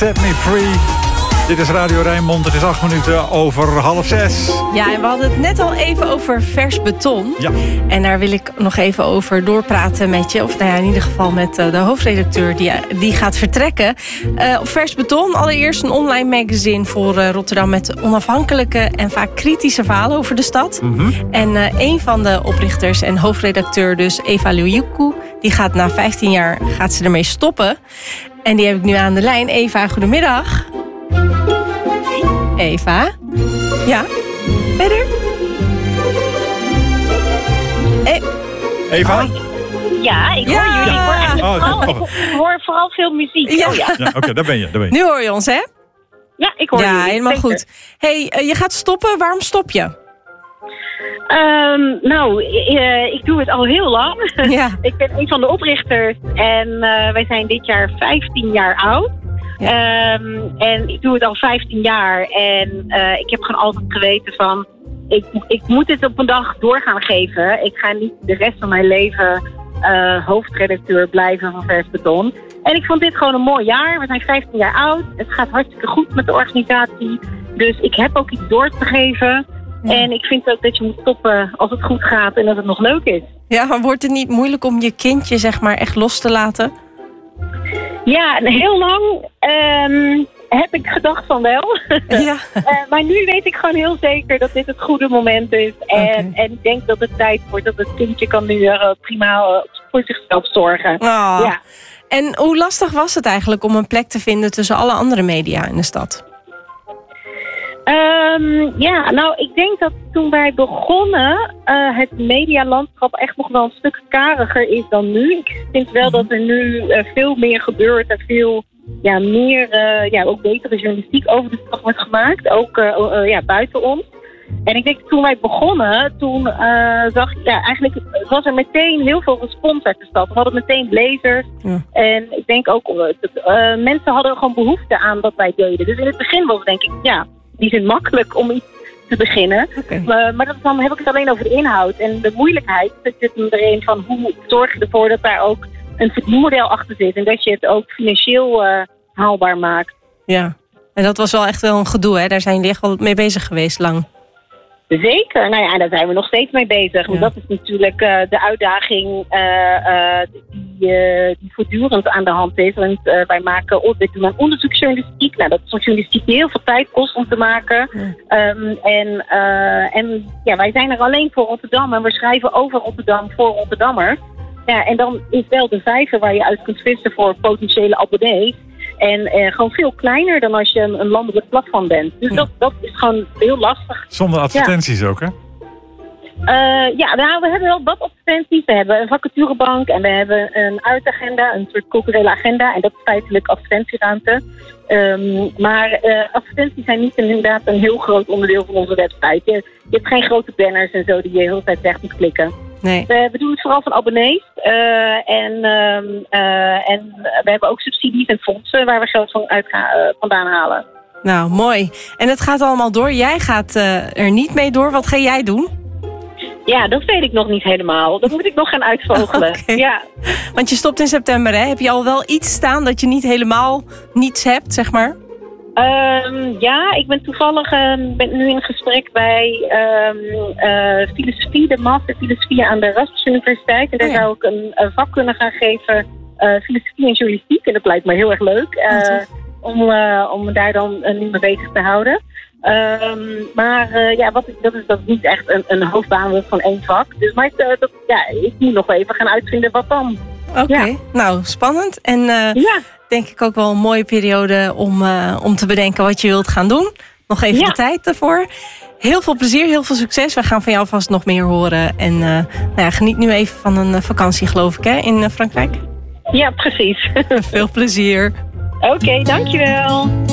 Set Me Free. Dit is Radio Rijnmond, het is 8 minuten over 5:30. Ja, en we hadden het net al even over vers beton. Ja. En daar wil ik nog even over doorpraten met je. Of nou ja, in ieder geval met de hoofdredacteur die gaat vertrekken. Op Vers Beton, allereerst een online magazine voor Rotterdam... met onafhankelijke en vaak kritische verhalen over de stad. Mm-hmm. En een van de oprichters en hoofdredacteur, dus Eva Lujuku... die gaat na 15 jaar ermee stoppen. En die heb ik nu aan de lijn. Eva, goedemiddag. Eva? Ja? Verder? Eva? Ja, ik hoor jullie. Ik hoor, eigenlijk ik hoor vooral veel muziek. Ja. Oh, ja. Ja, oké, daar ben je. Nu hoor je ons, hè? Ja, ik hoor jullie. Ja, helemaal zeker. goed. Hey, je gaat stoppen. Waarom stop je? Ik doe het al heel lang. Ja. Ik ben een van de oprichters en wij zijn dit jaar 15 jaar oud. Ja. En ik doe het al 15 jaar en ik heb gewoon altijd geweten van... Ik moet dit op een dag door gaan geven. Ik ga niet de rest van mijn leven hoofdredacteur blijven van Vers Beton. En ik vond dit gewoon een mooi jaar. We zijn 15 jaar oud. Het gaat hartstikke goed met de organisatie. Dus ik heb ook iets door te geven. Ja. En ik vind ook dat je moet stoppen als het goed gaat en dat het nog leuk is. Ja, maar wordt het niet moeilijk om je kindje zeg maar echt los te laten? Ja, heel lang heb ik gedacht van wel. Ja. Maar nu weet ik gewoon heel zeker dat dit het goede moment is. En ik denk dat het tijd wordt dat het kindje kan nu prima voor zichzelf zorgen. Oh. Ja. En hoe lastig was het eigenlijk om een plek te vinden tussen alle andere media in de stad? Ik denk dat toen wij begonnen het medialandschap echt nog wel een stuk kariger is dan nu. Ik vind wel dat er nu veel meer gebeurt en veel meer, ook betere journalistiek over de stad wordt gemaakt. Ook buiten ons. En ik denk toen wij begonnen, toen eigenlijk was er meteen heel veel respons uit de stad. We hadden meteen lezers. Ja. En ik denk ook mensen hadden gewoon behoefte aan wat wij deden. Dus in het begin was het denk ik, die zijn makkelijk om iets te beginnen. Okay. Maar dan heb ik het alleen over de inhoud. En de moeilijkheid zit erin van hoe zorg je ervoor dat daar ook een verdienmodel achter zit. En dat je het ook financieel haalbaar maakt. Ja, en dat was wel echt wel een gedoe, hè? Daar zijn jullie echt wel mee bezig geweest lang. Zeker, daar zijn we nog steeds mee bezig. Ja. Dat is natuurlijk de uitdaging die voortdurend aan de hand is. Want wij doen aan onderzoeksjournalistiek. Dat is een journalistiek die heel veel tijd kost om te maken. Ja. Wij zijn er alleen voor Rotterdam en we schrijven over Rotterdam voor Rotterdammers. Ja, en dan is wel de vijver waar je uit kunt vissen voor potentiële abonnees. En gewoon veel kleiner dan als je een landelijk platform bent. Dus dat is gewoon heel lastig. Zonder advertenties ook, hè? We hebben wel wat advertenties. We hebben een vacaturebank en we hebben een uitagenda, een soort culturele agenda. En dat is feitelijk advertentieruimte. Maar advertenties zijn niet inderdaad een heel groot onderdeel van onze website. Je hebt geen grote banners en zo die je de hele tijd weg moet klikken. Nee. We doen het vooral van abonnees. En we hebben ook subsidies en fondsen waar we geld vandaan halen. Nou, mooi. En het gaat allemaal door. Jij gaat er niet mee door. Wat ga jij doen? Ja, dat weet ik nog niet helemaal. Dat moet ik nog gaan uitvogelen. Okay. Ja. Want je stopt in september, hè? Heb je al wel iets staan dat je niet helemaal niets hebt, zeg maar? Ik ben toevallig nu in gesprek bij filosofie, de master filosofie aan de Erasmus Universiteit. En daar zou ik een vak kunnen gaan geven, filosofie en journalistiek. En dat lijkt me heel erg leuk om me daar dan nu mee bezig te houden. Dat is niet echt een hoofdbaan van één vak. Dus ik moet nog even gaan uitvinden wat dan. Oké. Nou, spannend. En denk ik ook wel een mooie periode om te bedenken wat je wilt gaan doen. Nog even de tijd ervoor. Heel veel plezier, heel veel succes. We gaan van jou vast nog meer horen. En geniet nu even van een vakantie, geloof ik, hè, in Frankrijk. Ja, precies. Veel plezier. Oké, dankjewel.